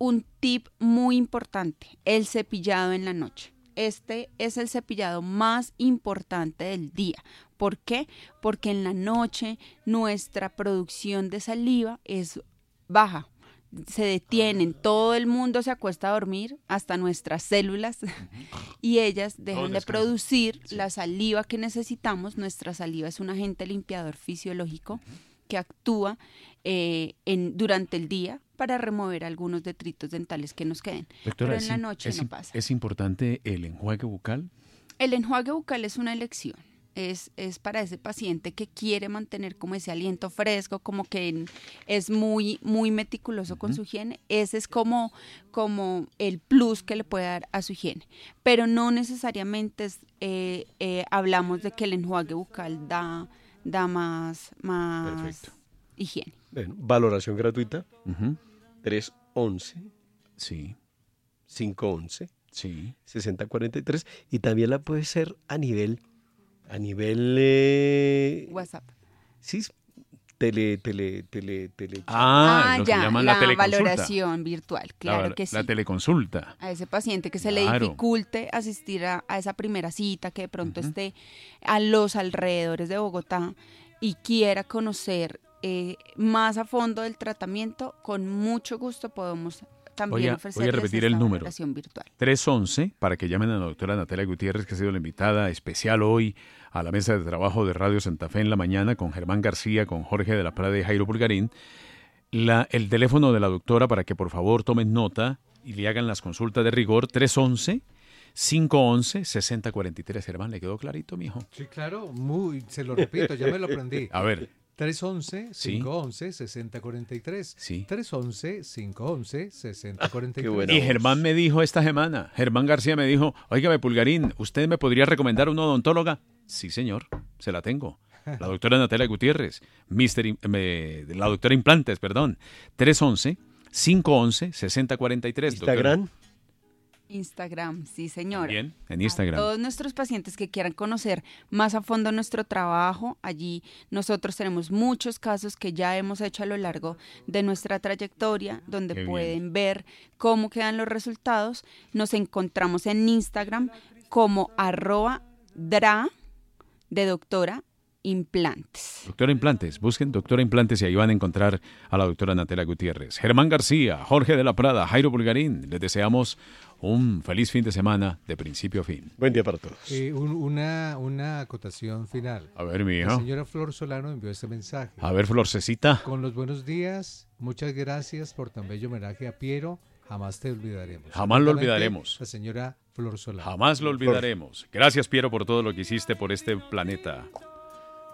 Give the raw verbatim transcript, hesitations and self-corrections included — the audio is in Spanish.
un tip muy importante, el cepillado en la noche. Este es el cepillado más importante del día. ¿Por qué? Porque en la noche nuestra producción de saliva es baja. Se detienen, todo el mundo se acuesta a dormir, hasta nuestras células, y ellas dejan de producir sí. la saliva que necesitamos. Nuestra saliva es un agente limpiador fisiológico uh-huh. que actúa eh, en, durante el día para remover algunos detritos dentales que nos queden. Doctora, pero en la es, noche es, no pasa. ¿Es importante el enjuague bucal? El enjuague bucal es una elección. Es, es para ese paciente que quiere mantener como ese aliento fresco, como que es muy, muy meticuloso uh-huh. con su higiene. Ese es como, como el plus que le puede dar a su higiene. Pero no necesariamente es, eh, eh, hablamos de que el enjuague bucal da, da más, más higiene. Bueno, valoración gratuita, uh-huh. tres once, sí. cinco once, sí. sesenta cuarenta y tres, y también la puede ser a nivel... A nivel... Eh, WhatsApp. Sí, tele, tele, tele, tele. Ah, ah lo ya, que llaman la, la teleconsulta. valoración virtual, claro la, que sí. La teleconsulta. A ese paciente que se claro. le dificulte asistir a, a esa primera cita, que de pronto uh-huh. esté a los alrededores de Bogotá y quiera conocer eh, más a fondo del tratamiento, con mucho gusto podemos también ofrecerles Voy a repetir el número. tres once, para que llamen a la doctora Natalia Gutiérrez, que ha sido la invitada especial hoy a la mesa de trabajo de Radio Santa Fe en la mañana, con Germán García, con Jorge de la Prada y Jairo Pulgarín. La, el teléfono de la doctora para que por favor tomen nota y le hagan las consultas de rigor, tres once, cinco once, sesenta cuarenta y tres. Germán, ¿le quedó clarito, mijo? Sí, claro, muy, se lo repito, ya me lo aprendí. A ver. tres once, cinco once, sesenta cuarenta y tres. Sí. tres once, cinco once, sesenta cuarenta y tres. Bueno. Y Germán me dijo esta semana, Germán García me dijo, óigame Pulgarín, ¿usted me podría recomendar una odontóloga? Sí, señor, se la tengo. La doctora Natalia Gutiérrez, mister I, me, la doctora Implantes, perdón. tres once, cinco once, sesenta cuarenta y tres. ¿Instagram? Doctora. Instagram, sí señora. Bien, en Instagram. A todos nuestros pacientes que quieran conocer más a fondo nuestro trabajo, allí nosotros tenemos muchos casos que ya hemos hecho a lo largo de nuestra trayectoria, donde Qué pueden bien. ver cómo quedan los resultados. Nos encontramos en Instagram como arroba dra de doctora Implantes. Doctora Implantes, busquen Doctora Implantes y ahí van a encontrar a la doctora Natalia Gutiérrez. Germán García, Jorge de la Prada, Jairo Pulgarín, les deseamos un feliz fin de semana de principio a fin. Buen día para todos. Eh, un, una, una acotación final. A ver, mi hijo. La señora Flor Solano envió este mensaje. A ver, Florcecita. Con los buenos días, muchas gracias por tan bello homenaje a Piero. Jamás te olvidaremos. Jamás lo olvidaremos. La señora Flor Solano. Jamás lo olvidaremos. Gracias, Piero, por todo lo que hiciste por este planeta.